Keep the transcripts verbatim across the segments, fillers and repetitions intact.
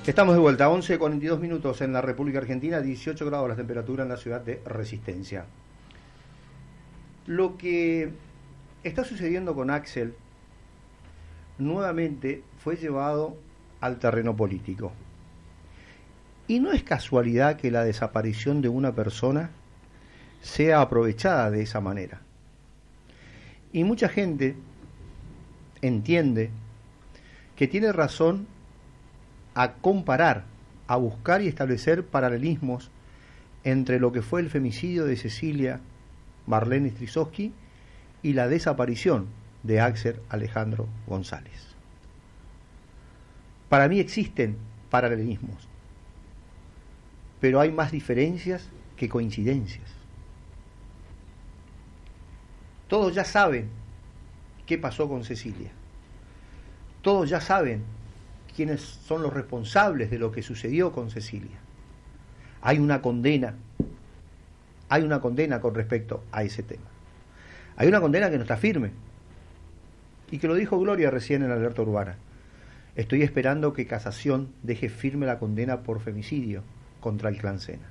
Estamos de vuelta, once cuarenta y dos minutos en la República Argentina, dieciocho grados la temperatura en la ciudad de Resistencia. Lo que está sucediendo con Axel nuevamente fue llevado al terreno político. Y no es casualidad que la desaparición de una persona sea aprovechada de esa manera. Y mucha gente entiende que tiene razón a comparar, a buscar y establecer paralelismos entre lo que fue el femicidio de Cecilia Marlene Strisowski y la desaparición de Axel Alejandro González. Para mí existen paralelismos, pero hay más diferencias que coincidencias. Todos ya saben qué pasó con Cecilia. Todos ya saben quiénes son los responsables de lo que sucedió con Cecilia. Hay una condena, hay una condena con respecto a ese tema. Hay una condena que no está firme, y que lo dijo Gloria recién en la alerta urbana. Estoy esperando que Casación deje firme la condena por femicidio contra el clan Sena.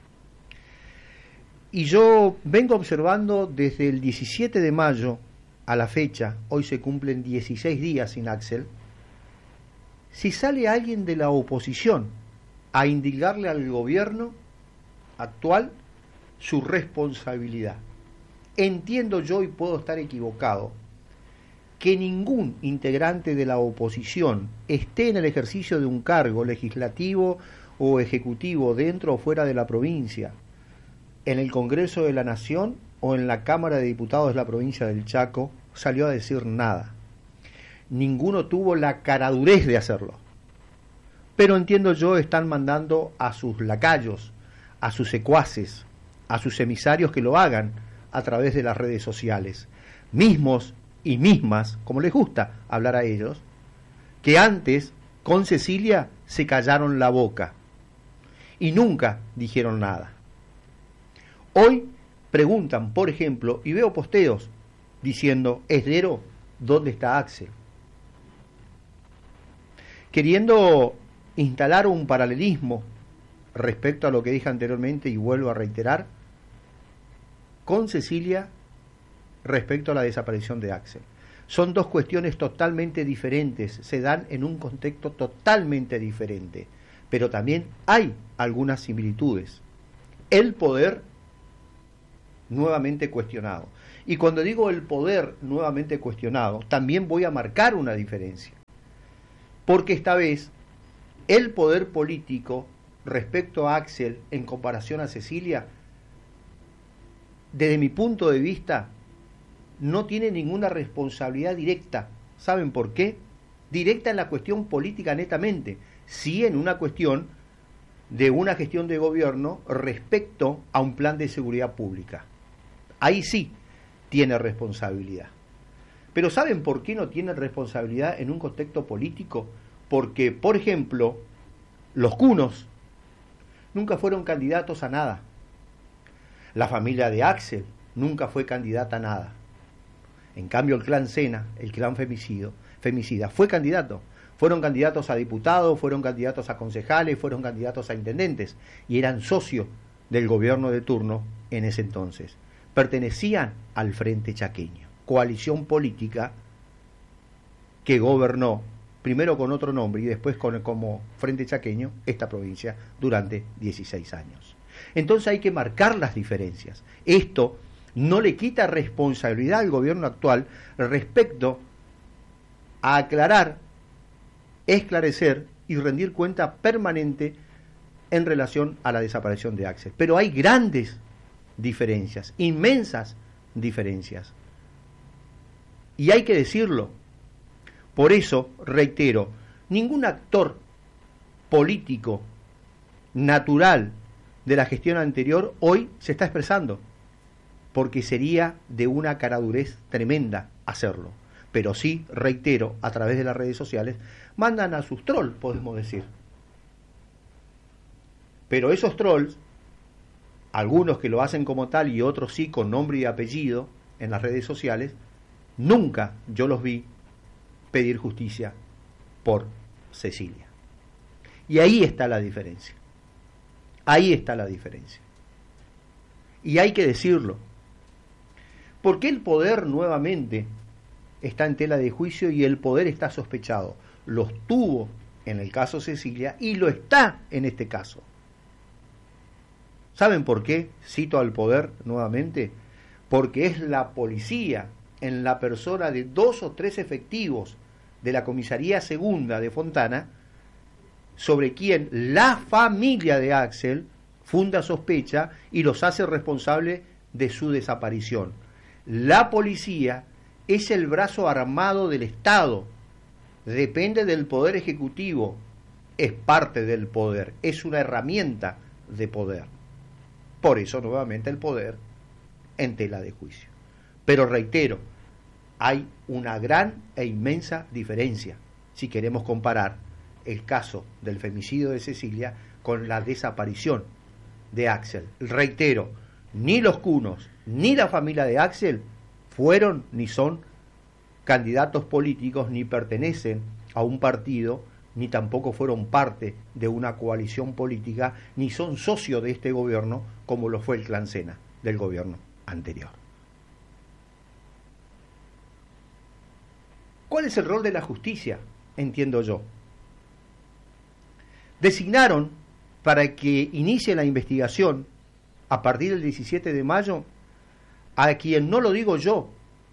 Y yo vengo observando desde el diecisiete de mayo a la fecha, hoy se cumplen dieciséis días sin Axel, si sale alguien de la oposición a indicarle al gobierno actual su responsabilidad. Entiendo yo, y puedo estar equivocado, que ningún integrante de la oposición esté en el ejercicio de un cargo legislativo o ejecutivo dentro o fuera de la provincia, en el Congreso de la Nación o en la Cámara de Diputados de la provincia del Chaco, salió a decir nada. Ninguno tuvo la caradurez de hacerlo. Pero entiendo yo, están mandando a sus lacayos, a sus secuaces, a sus emisarios que lo hagan a través de las redes sociales, mismos y mismas, como les gusta hablar a ellos, que antes con Cecilia se callaron la boca y nunca dijeron nada. Hoy preguntan, por ejemplo, y veo posteos diciendo: Esdero, ¿dónde está Axel? Queriendo instalar un paralelismo respecto a lo que dije anteriormente, y vuelvo a reiterar, con Cecilia respecto a la desaparición de Axel. Son dos cuestiones totalmente diferentes, se dan en un contexto totalmente diferente, pero también hay algunas similitudes. El poder nuevamente cuestionado. Y cuando digo el poder nuevamente cuestionado, también voy a marcar una diferencia. Porque esta vez el poder político respecto a Axel en comparación a Cecilia, desde mi punto de vista, no tiene ninguna responsabilidad directa. ¿Saben por qué? Directa en la cuestión política netamente, sí en una cuestión de una gestión de gobierno respecto a un plan de seguridad pública. Ahí sí tiene responsabilidad. Pero ¿saben por qué no tiene responsabilidad en un contexto político? Porque, por ejemplo, los cunos nunca fueron candidatos a nada. La familia de Axel nunca fue candidata a nada. En cambio, el clan Sena, el clan femicidio, femicida, fue candidato. Fueron candidatos a diputados, fueron candidatos a concejales, fueron candidatos a intendentes, y eran socios del gobierno de turno en ese entonces. Pertenecían al Frente Chaqueño, coalición política que gobernó primero con otro nombre y después con, como Frente Chaqueño esta provincia durante dieciséis años. Entonces hay que marcar las diferencias. Esto no le quita responsabilidad al gobierno actual respecto a aclarar, esclarecer y rendir cuenta permanente en relación a la desaparición de Axel. Pero hay grandes diferencias, inmensas diferencias. Y hay que decirlo. Por eso, reitero, ningún actor político natural de la gestión anterior hoy se está expresando, porque sería de una caradurez tremenda hacerlo. Pero sí, reitero, a través de las redes sociales, mandan a sus trolls, podemos decir. Pero esos trolls, algunos que lo hacen como tal y otros sí con nombre y apellido en las redes sociales, nunca yo los vi pedir justicia por Cecilia. Y ahí está la diferencia. Ahí está la diferencia. Y hay que decirlo. ¿Por qué el poder nuevamente está en tela de juicio y el poder está sospechado? Los tuvo en el caso Cecilia y lo está en este caso. ¿Saben por qué cito al poder nuevamente? Porque es la policía, en la persona de dos o tres efectivos de la comisaría segunda de Fontana, sobre quien la familia de Axel funda sospecha y los hace responsables de su desaparición. La policía es el brazo armado del Estado, depende del Poder Ejecutivo, es parte del poder, es una herramienta de poder. Por eso, nuevamente, el poder en tela de juicio. Pero reitero, hay una gran e inmensa diferencia si queremos comparar el caso del femicidio de Cecilia con la desaparición de Axel. Reitero, ni los cunos ni la familia de Axel fueron ni son candidatos políticos, ni pertenecen a un partido, ni tampoco fueron parte de una coalición política, ni son socios de este gobierno como lo fue el clan Sena del gobierno anterior. ¿Cuál es el rol de la justicia? Entiendo yo. Designaron para que inicie la investigación a partir del diecisiete de mayo a quien no lo digo yo,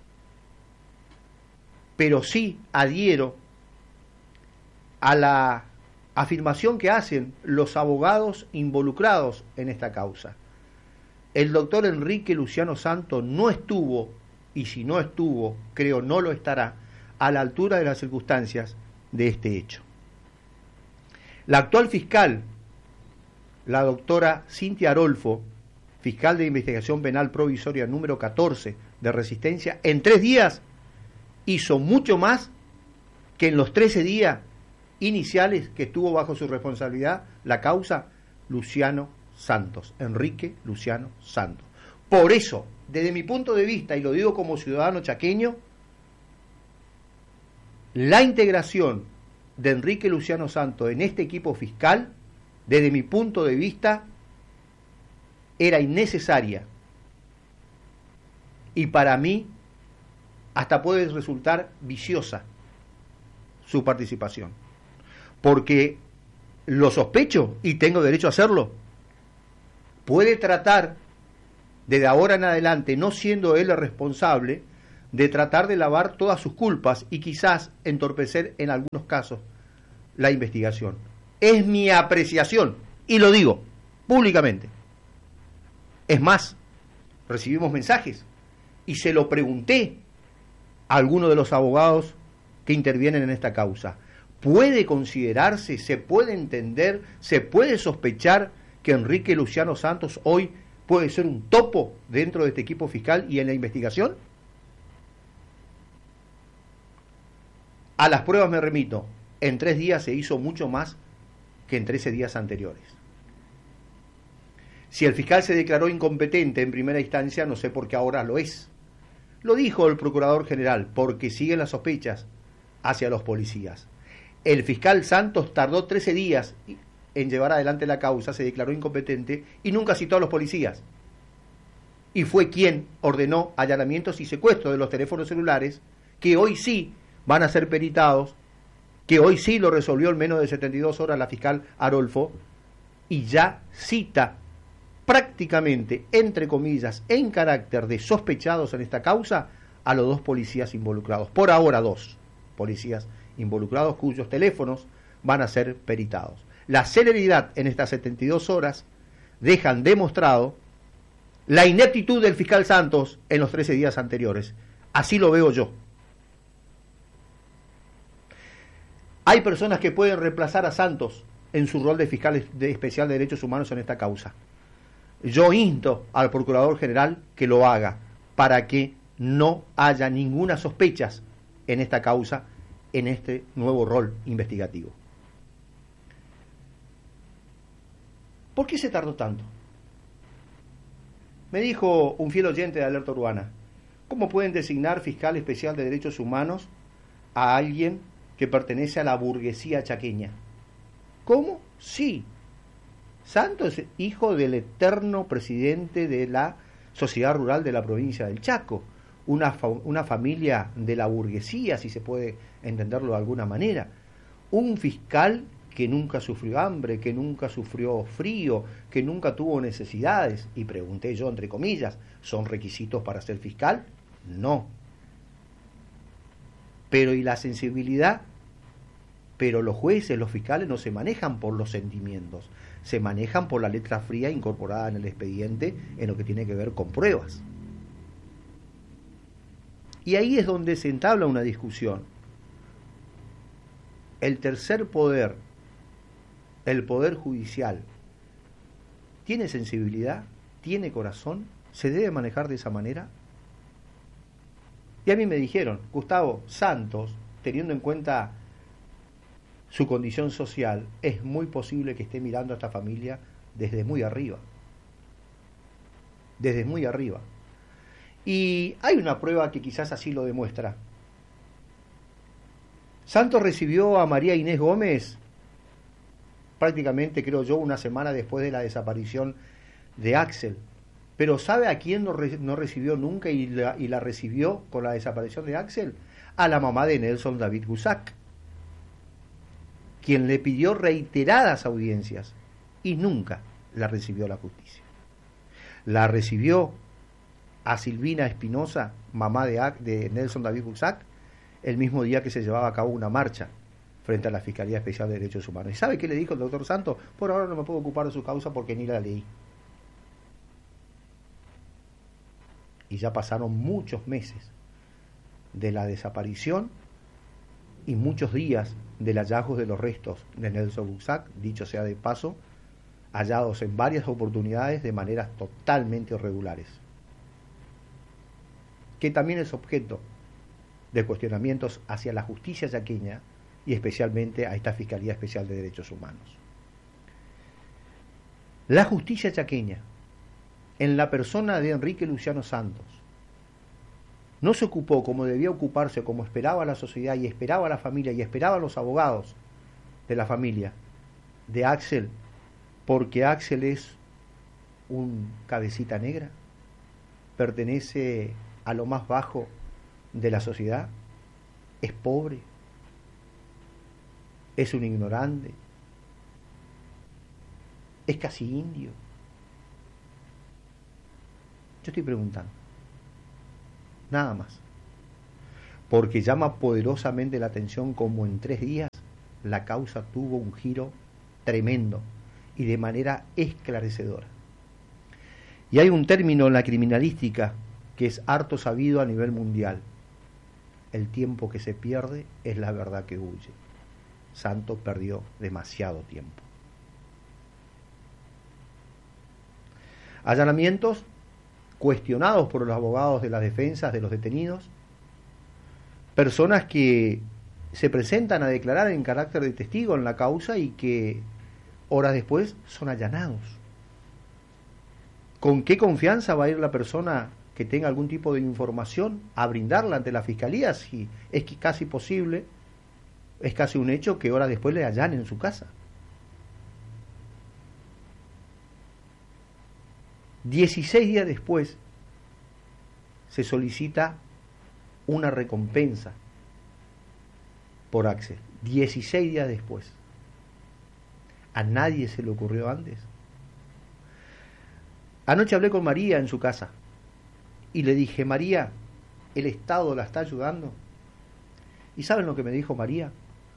pero sí adhiero a la afirmación que hacen los abogados involucrados en esta causa. El doctor Enrique Luciano Santos no estuvo, y si no estuvo, creo no lo estará, a la altura de las circunstancias de este hecho. La actual fiscal, la doctora Cintia Arolfo, fiscal de investigación penal provisoria número catorce de Resistencia, en tres días hizo mucho más que en los trece días iniciales que estuvo bajo su responsabilidad la causa Luciano Santos, Enrique Luciano Santos. Por eso, desde mi punto de vista, y lo digo como ciudadano chaqueño, la integración de Enrique Luciano Santos en este equipo fiscal, desde mi punto de vista, era innecesaria. Y para mí, hasta puede resultar viciosa su participación. Porque lo sospecho, y tengo derecho a hacerlo, puede tratar, desde ahora en adelante, no siendo él el responsable, de tratar de lavar todas sus culpas y quizás entorpecer en algunos casos la investigación. Es mi apreciación, y lo digo públicamente. Es más, recibimos mensajes y se lo pregunté a alguno de los abogados que intervienen en esta causa. ¿Puede considerarse, se puede entender, se puede sospechar que Enrique Luciano Santos hoy puede ser un topo dentro de este equipo fiscal y en la investigación? A las pruebas me remito. En tres días se hizo mucho más que en trece días anteriores. Si el fiscal se declaró incompetente en primera instancia, no sé por qué ahora lo es. Lo dijo el procurador general, porque siguen las sospechas hacia los policías. El fiscal Santos tardó trece días en llevar adelante la causa, se declaró incompetente y nunca citó a los policías. Y fue quien ordenó allanamientos y secuestros de los teléfonos celulares, que hoy sí van a ser peritados, que hoy sí lo resolvió en menos de setenta y dos horas la fiscal Arolfo, y ya cita prácticamente, entre comillas, en carácter de sospechados en esta causa, a los dos policías involucrados. Por ahora dos policías involucrados cuyos teléfonos van a ser peritados. La celeridad en estas setenta y dos horas dejan demostrado la ineptitud del fiscal Santos en los trece días anteriores. Así lo veo yo. Hay personas que pueden reemplazar a Santos en su rol de fiscal de especial de derechos humanos en esta causa. Yo insto al Procurador General que lo haga para que no haya ninguna sospecha en esta causa, en este nuevo rol investigativo. ¿Por qué se tardó tanto? Me dijo un fiel oyente de Alerta Urbana, ¿cómo pueden designar fiscal especial de derechos humanos a alguien que pertenece a la burguesía chaqueña? ¿Cómo? Sí. Santos es hijo del eterno presidente de la Sociedad Rural de la provincia del Chaco, una, fa una familia de la burguesía, si se puede entenderlo de alguna manera. Un fiscal que nunca sufrió hambre, que nunca sufrió frío, que nunca tuvo necesidades. Y pregunté yo, entre comillas, ¿son requisitos para ser fiscal? No. Pero ¿y la sensibilidad? Pero los jueces, los fiscales no se manejan por los sentimientos, se manejan por la letra fría incorporada en el expediente en lo que tiene que ver con pruebas. Y ahí es donde se entabla una discusión. El tercer poder, el poder judicial, ¿tiene sensibilidad? ¿Tiene corazón? ¿Se debe manejar de esa manera? Y a mí me dijeron, Gustavo, Santos, teniendo en cuenta su condición social, es muy posible que esté mirando a esta familia desde muy arriba. Desde muy arriba. Y hay una prueba que quizás así lo demuestra. Santos recibió a María Inés Gómez prácticamente, creo yo, una semana después de la desaparición de Axel. Pero ¿sabe a quién no, re no recibió nunca y la, y la recibió con la desaparición de Axel? A la mamá de Nelson David Gusac, quien le pidió reiteradas audiencias y nunca la recibió la justicia. La recibió a Silvina Espinosa, mamá de, de Nelson David Gusac, el mismo día que se llevaba a cabo una marcha frente a la Fiscalía Especial de Derechos Humanos. ¿Y sabe qué le dijo el doctor Santos? Por ahora no me puedo ocupar de su causa porque ni la leí. Y ya pasaron muchos meses de la desaparición y muchos días del hallazgo de los restos de Nelson Gusac, dicho sea de paso, hallados en varias oportunidades de maneras totalmente irregulares, que también es objeto de cuestionamientos hacia la justicia chaqueña y especialmente a esta Fiscalía Especial de Derechos Humanos. La justicia chaqueña, en la persona de Enrique Luciano Santos, no se ocupó como debía ocuparse, como esperaba la sociedad y esperaba la familia y esperaba los abogados de la familia de Axel, porque Axel es un cabecita negra, pertenece a lo más bajo de la sociedad, es pobre, es un ignorante, es casi indio. Yo estoy preguntando, nada más, porque llama poderosamente la atención como en tres días la causa tuvo un giro tremendo y de manera esclarecedora. Y hay un término en la criminalística que es harto sabido a nivel mundial: el tiempo que se pierde es la verdad que huye. Santos perdió demasiado tiempo. Allanamientos cuestionados por los abogados de las defensas de los detenidos, personas que se presentan a declarar en carácter de testigo en la causa y que horas después son allanados. ¿Con qué confianza va a ir la persona que tenga algún tipo de información a brindarla ante la fiscalía si es que casi posible, es casi un hecho que horas después le allanen en su casa? dieciséis días después se solicita una recompensa por Axel. dieciséis días después. ¿A nadie se le ocurrió antes? Anoche hablé con María en su casa y le dije: María, ¿el Estado la está ayudando? ¿Y saben lo que me dijo María?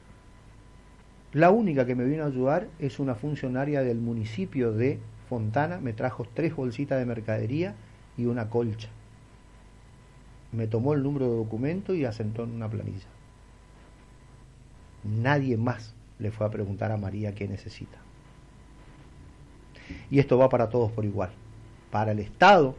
La única que me vino a ayudar es una funcionaria del municipio de Fontana, me trajo tres bolsitas de mercadería y una colcha. Me tomó el número de documento y asentó en una planilla. Nadie más le fue a preguntar a María qué necesita. Y esto va para todos por igual, para el Estado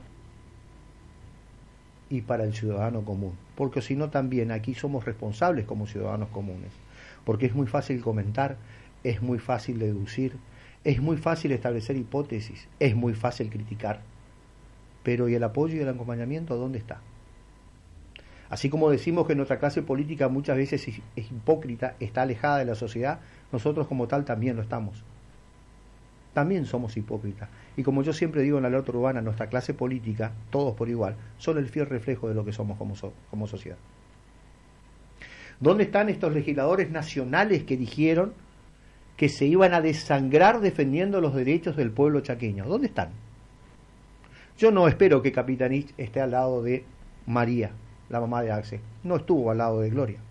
y para el ciudadano común, porque si no también aquí somos responsables como ciudadanos comunes, porque es muy fácil comentar, es muy fácil deducir, es muy fácil establecer hipótesis, es muy fácil criticar, pero ¿y el apoyo y el acompañamiento dónde está? Así como decimos que nuestra clase política muchas veces es, es hipócrita, está alejada de la sociedad, nosotros como tal también lo estamos. También somos hipócritas. Y como yo siempre digo en la alerta urbana, nuestra clase política, todos por igual, son el fiel reflejo de lo que somos como, so, como sociedad. ¿Dónde están estos legisladores nacionales que dijeron que se iban a desangrar defendiendo los derechos del pueblo chaqueño? ¿Dónde están? Yo no espero que Capitanich esté al lado de María, la mamá de Axel. No estuvo al lado de Gloria.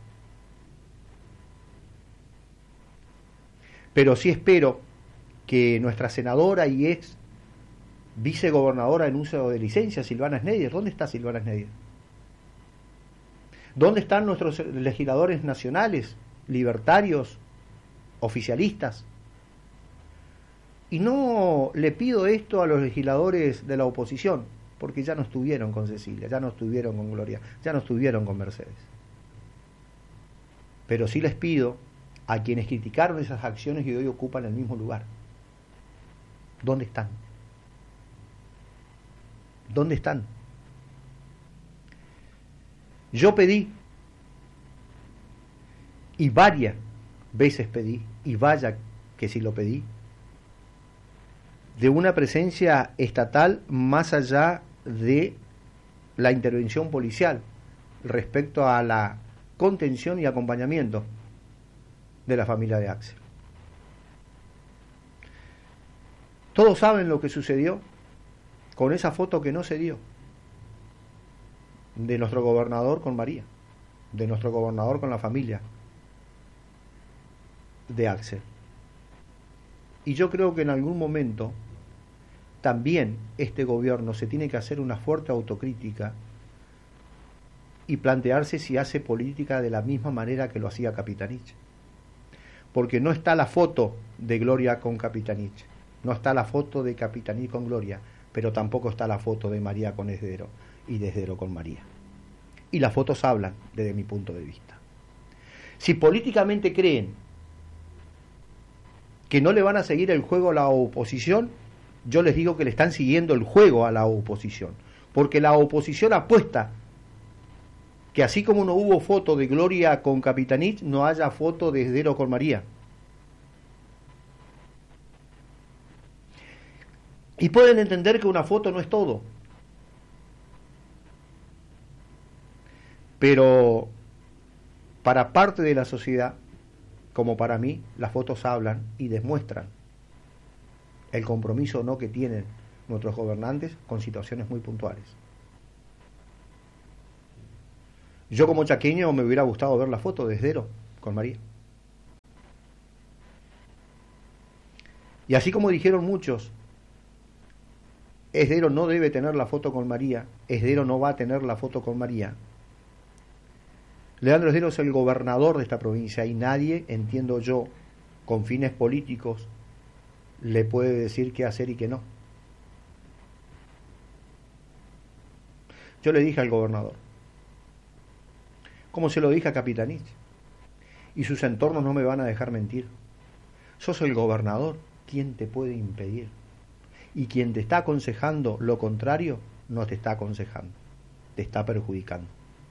Pero sí espero que nuestra senadora y ex vicegobernadora en uso de licencia, Silvana Schneider, ¿dónde está Silvana Schneider? ¿Dónde están nuestros legisladores nacionales, libertarios, oficialistas? Y no le pido esto a los legisladores de la oposición, porque ya no estuvieron con Cecilia, ya no estuvieron con Gloria, ya no estuvieron con Mercedes. Pero sí les pido a quienes criticaron esas acciones y hoy ocupan el mismo lugar. ¿Dónde están? ¿Dónde están? Yo pedí, y varias veces pedí, y vaya que sí lo pedí, de una presencia estatal más allá de la intervención policial respecto a la contención y acompañamiento de la familia de Axel. Todos saben lo que sucedió con esa foto que no se dio de nuestro gobernador con María, de nuestro gobernador con la familia de Axel. Y yo creo que en algún momento también este gobierno se tiene que hacer una fuerte autocrítica y plantearse si hace política de la misma manera que lo hacía Capitanich. Porque no está la foto de Gloria con Capitanich, no está la foto de Capitanich con Gloria, pero tampoco está la foto de María con Esdero y de Esdero con María. Y las fotos hablan desde mi punto de vista. Si políticamente creen que no le van a seguir el juego a la oposición, yo les digo que le están siguiendo el juego a la oposición, porque la oposición apuesta que así como no hubo foto de Gloria con Capitanich, no haya foto de Esdero con María. Y pueden entender que una foto no es todo, pero para parte de la sociedad, como para mí, las fotos hablan y demuestran el compromiso o no que tienen nuestros gobernantes con situaciones muy puntuales. Yo como chaqueño me hubiera gustado ver la foto de Esdero con María. Y así como dijeron muchos, Esdero no debe tener la foto con María, Esdero no va a tener la foto con María. Leandro Esdero es el gobernador de esta provincia y nadie, entiendo yo, con fines políticos, le puede decir qué hacer y qué no. Yo le dije al gobernador, como se lo dije a Capitanich, y sus entornos no me van a dejar mentir. Sos el gobernador, ¿quién te puede impedir? Y quien te está aconsejando lo contrario, no te está aconsejando, te está perjudicando.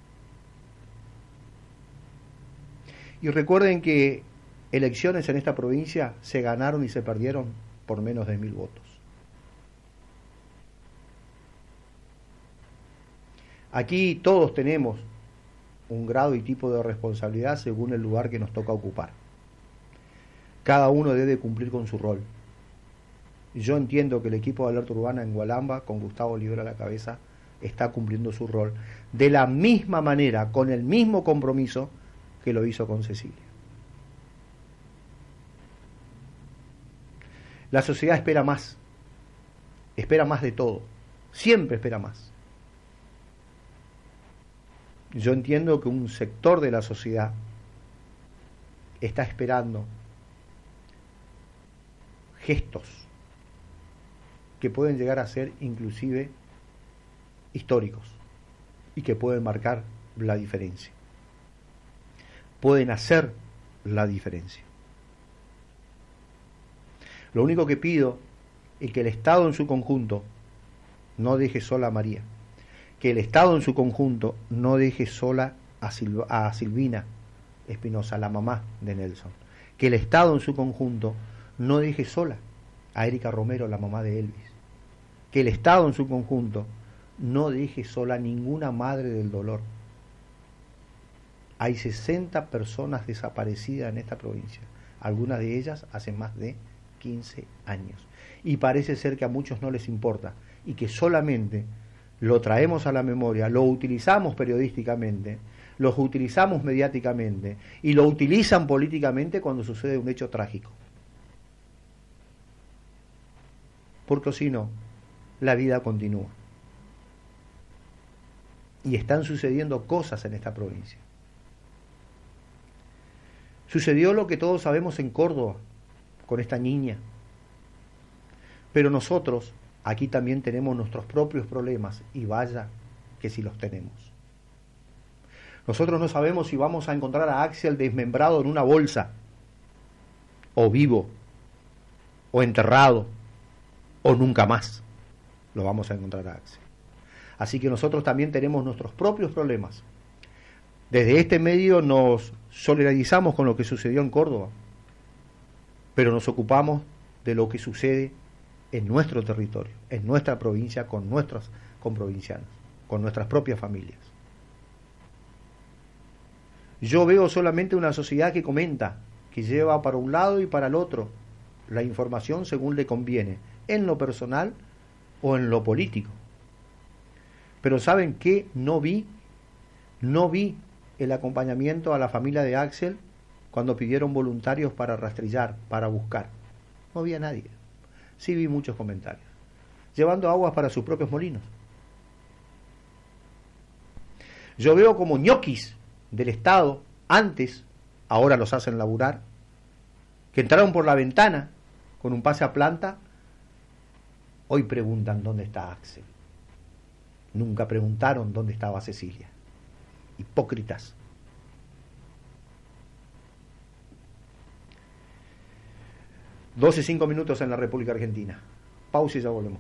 Y recuerden que elecciones en esta provincia se ganaron y se perdieron por menos de mil votos. Aquí todos tenemos un grado y tipo de responsabilidad según el lugar que nos toca ocupar. Cada uno debe cumplir con su rol. Yo entiendo que el equipo de alerta urbana en Gualamba, con Gustavo Olivera a la cabeza, está cumpliendo su rol de la misma manera, con el mismo compromiso que lo hizo con Cecilia. La sociedad espera más, espera más de todo, siempre espera más. Yo entiendo que un sector de la sociedad está esperando gestos que pueden llegar a ser inclusive históricos y que pueden marcar la diferencia. Pueden hacer la diferencia. Lo único que pido es que el Estado en su conjunto no deje sola a María, que el Estado en su conjunto no deje sola a, Sil- a Silvina Espinosa, la mamá de Nelson, que el Estado en su conjunto no deje sola a Erika Romero, la mamá de Elvis, que el Estado en su conjunto no deje sola a ninguna madre del dolor. Hay sesenta personas desaparecidas en esta provincia, algunas de ellas hace más de quince años, y parece ser que a muchos no les importa, y que solamente lo traemos a la memoria, lo utilizamos periodísticamente, lo utilizamos mediáticamente, y lo utilizan políticamente cuando sucede un hecho trágico. Porque si no, la vida continúa. Y están sucediendo cosas en esta provincia. Sucedió lo que todos sabemos en Córdoba, con esta niña. Pero nosotros aquí también tenemos nuestros propios problemas, y vaya que si los tenemos. Nosotros no sabemos si vamos a encontrar a Axel desmembrado en una bolsa, o vivo, o enterrado, o nunca más lo vamos a encontrar a Axel. Así que nosotros también tenemos nuestros propios problemas. Desde este medio nos solidarizamos con lo que sucedió en Córdoba, pero nos ocupamos de lo que sucede en nuestro territorio, en nuestra provincia, con nuestros comprovincianos, con nuestras propias familias. Yo veo solamente una sociedad que comenta, que lleva para un lado y para el otro la información según le conviene, en lo personal o en lo político. Pero ¿saben qué? No vi, no vi el acompañamiento a la familia de Axel cuando pidieron voluntarios para rastrillar, para buscar. No vi a nadie. Sí vi muchos comentarios, llevando aguas para sus propios molinos. Yo veo como ñoquis del Estado, antes, ahora los hacen laburar, que entraron por la ventana con un pase a planta, hoy preguntan dónde está Axel. Nunca preguntaron dónde estaba Cecilia. Hipócritas. doce cinco minutos en la República Argentina. Pausa y ya volvemos.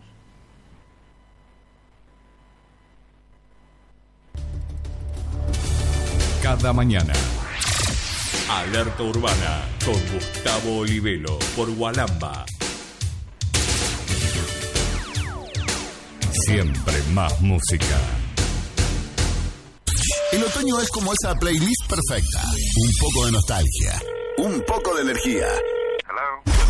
Cada mañana. Alerta Urbana con Gustavo Olivelo por Gualamba. Siempre más música. El otoño es como esa playlist perfecta. Un poco de nostalgia, un poco de energía